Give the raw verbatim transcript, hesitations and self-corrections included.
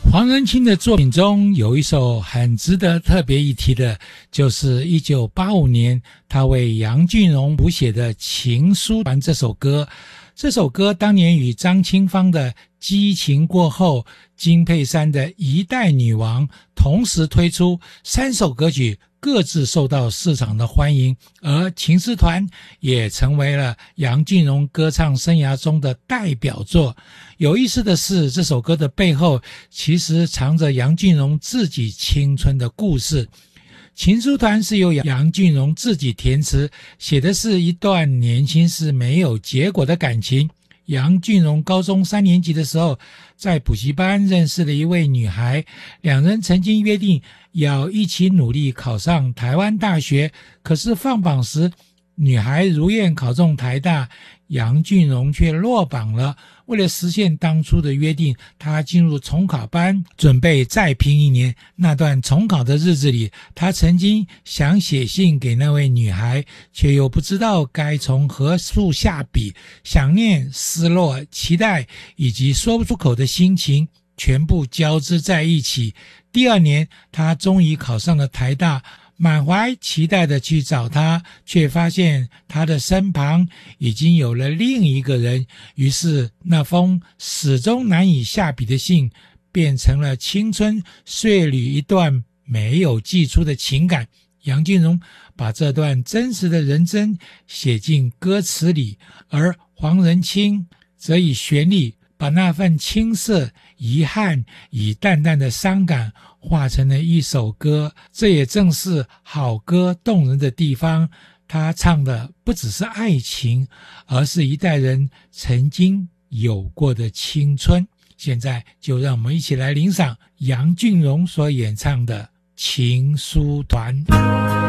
黄仁清的作品中有一首很值得特别一提的，就是一九八五年他为杨俊荣谱写的《情书团》这首歌。这首歌当年与张清芳的《激情过后》、金佩珊的《一代女王》同时推出，三首歌曲各自受到市场的欢迎，而《情诗团》也成为了杨俊荣歌唱生涯中的代表作。有意思的是，这首歌的背后其实藏着杨俊荣自己青春的故事。《情书团》是由杨俊荣自己填词，写的是一段年轻时没有结果的感情。杨俊荣高中三年级的时候，在补习班认识了一位女孩，两人曾经约定要一起努力考上台湾大学，可是放榜时，女孩如愿考中台大，杨俊荣却落榜了。为了实现当初的约定，他进入重考班，准备再拼一年。那段重考的日子里，他曾经想写信给那位女孩，却又不知道该从何处下笔，想念、失落、期待以及说不出口的心情全部交织在一起。第二年，他终于考上了台大，满怀期待的去找他，却发现他的身旁已经有了另一个人。于是那封始终难以下笔的信变成了青春岁旅一段没有寄出的情感。杨俊荣把这段真实的人真写进歌词里，而黄仁清则以旋律把那份青涩、遗憾以淡淡的伤感化成了一首歌。这也正是好歌动人的地方，他唱的不只是爱情，而是一代人曾经有过的青春。现在就让我们一起来欣赏杨俊荣所演唱的《情书团》。